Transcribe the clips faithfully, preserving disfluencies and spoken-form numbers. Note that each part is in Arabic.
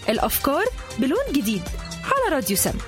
الأفكار بلون جديد على راديو سما.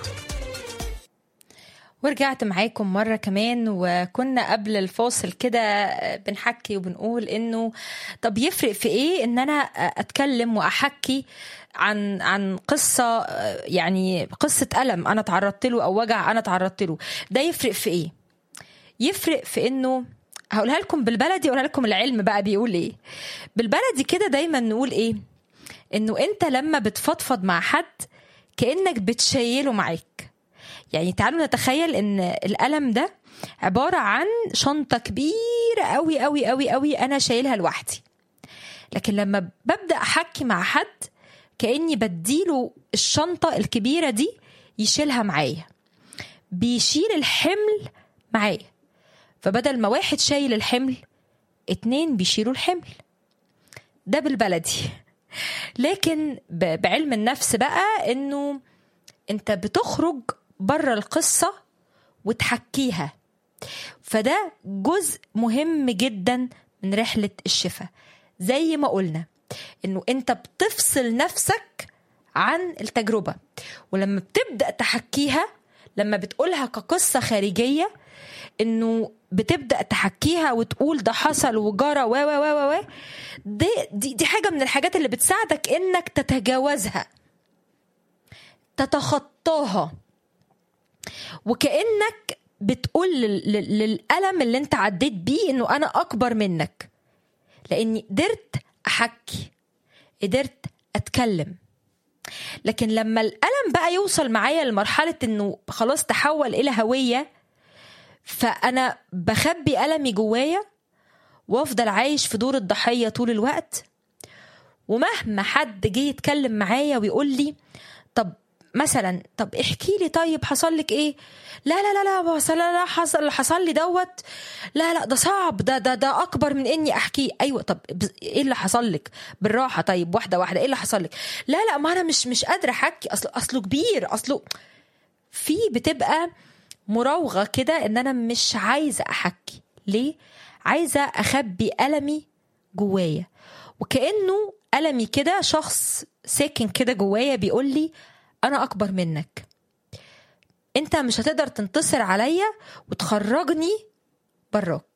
ورجعت معاكم مرة كمان، وكنا قبل الفاصل كده بنحكي وبنقول انه طب يفرق في ايه ان انا اتكلم واحكي عن عن قصة، يعني قصة ألم انا تعرضت له او وجع انا تعرضت له، ده يفرق في ايه؟ يفرق في انه هقولها لكم بالبلدي، اقولها لكم العلم بقى بيقول ايه. بالبلدي كده دايما نقول ايه؟ انه انت لما بتفضفض مع حد كأنك بتشيله معاك. يعني تعالوا نتخيل ان الألم ده عبارة عن شنطة كبيرة قوي قوي قوي قوي انا شايلها لوحدي، لكن لما ببدأ احكي مع حد كأني بديله الشنطة الكبيرة دي يشيلها معايا، بيشيل الحمل معايا. فبدل ما واحد شايل الحمل اتنين بيشيلوا الحمل. ده بالبلدي. لكن بعلم النفس بقى انه انت بتخرج بره القصة وتحكيها، فده جزء مهم جدا من رحلة الشفاء. زي ما قلنا انه انت بتفصل نفسك عن التجربة، ولما بتبدأ تحكيها، لما بتقولها كقصة خارجية، انه بتبدأ تحكيها وتقول ده حصل وجرى و و و و دي, دي دي حاجة من الحاجات اللي بتساعدك انك تتجاوزها، تتخطاها، وكأنك بتقول للألم اللي انت عديت بيه انه انا اكبر منك، لاني قدرت احكي، قدرت اتكلم. لكن لما الألم بقى يوصل معايا لمرحلة انه خلاص تحول الى هوية، فانا بخبي ألمي جوايا وافضل عايش في دور الضحية طول الوقت. ومهما حد جه يتكلم معايا ويقول لي طب مثلا طب احكي لي طيب حصل لك ايه، لا لا لا لا حصل لا حصل حصل لي دوت لا لا ده صعب، ده ده ده اكبر من اني احكي. ايوه طب ايه اللي حصل لك؟ بالراحه، طيب واحده واحده، ايه اللي حصل لك؟ لا لا ما انا مش مش قادره احكي، اصله اصله كبير، اصله في بتبقى مراوغه كده ان انا مش عايزه احكي. ليه؟ عايزه اخبي ألمي جوايا، وكأنه ألمي كده شخص ساكن كده جوايا بيقول لي أنا أكبر منك، أنت مش هتقدر تنتصر عليا وتخرجني براك.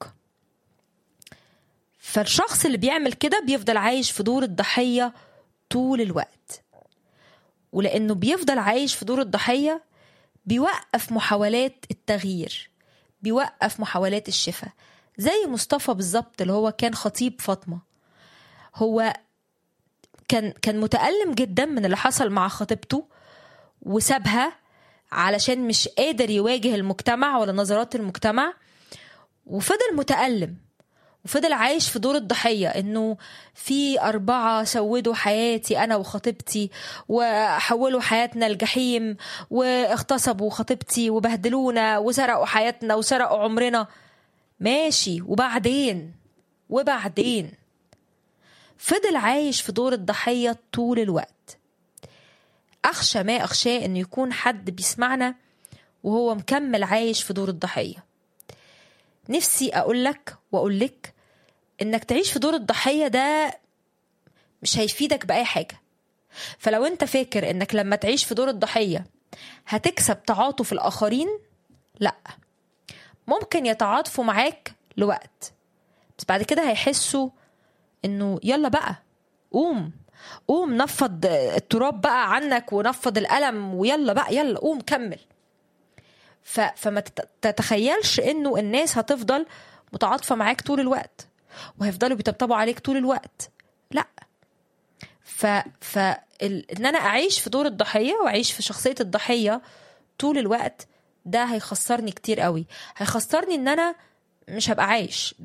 فالشخص اللي بيعمل كده بيفضل عايش في دور الضحية طول الوقت، ولأنه بيفضل عايش في دور الضحية بيوقف محاولات التغيير، بيوقف محاولات الشفاء. زي مصطفى بالظبط اللي هو كان خطيب فاطمة، هو كان كان متألم جدا من اللي حصل مع خطيبته وسابها علشان مش قادر يواجه المجتمع ولا نظرات المجتمع، وفضل متألم وفضل عايش في دور الضحية، انه في أربعة سودوا حياتي أنا وخطيبتي وحولوا حياتنا الجحيم واغتصبوا خطيبتي وبهدلونا وسرقوا حياتنا وسرقوا عمرنا. ماشي، وبعدين وبعدين فضل عايش في دور الضحية طول الوقت. أخشى ما أخشى أنه يكون حد بيسمعنا وهو مكمل عايش في دور الضحية. نفسي أقولك وأقولك أنك تعيش في دور الضحية ده مش هيفيدك بأي حاجة. فلو أنت فاكر أنك لما تعيش في دور الضحية هتكسب تعاطف الآخرين، لأ، ممكن يتعاطفوا معاك لوقت، بس بعد كده هيحسوا انه يلا بقى قوم قوم نفض التراب بقى عنك ونفض الألم، ويلا بقى يلا قوم كمل. ف... فما تتخيلش انه الناس هتفضل متعاطفة معاك طول الوقت وهيفضلوا بيطبطبوا عليك طول الوقت، لا. ف... ف... ال... ان انا اعيش في دور الضحية واعيش في شخصية الضحية طول الوقت، ده هيخسرني كتير قوي. هيخسرني ان انا مش هبقى عايش، ده